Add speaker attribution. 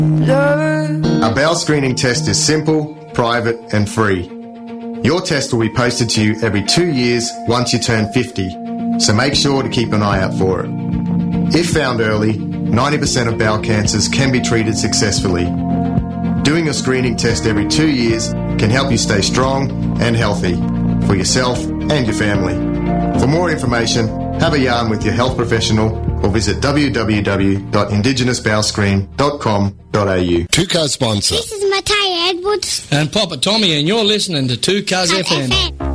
Speaker 1: A bowel screening test is simple, private and free. Your test will be posted to you every 2 years once you turn 50, so make sure to keep an eye out for it. If found early, 90% of bowel cancers can be treated successfully. Doing a screening test every 2 years can help you stay strong and healthy for yourself and your family. For more information, have a yarn with your health professional or visit www.indigenousbowelscreen.com.au.
Speaker 2: Two Cars sponsor.
Speaker 3: This is Matteo Edwards
Speaker 4: and Papa Tommy, and you're listening to 2 Cars FM.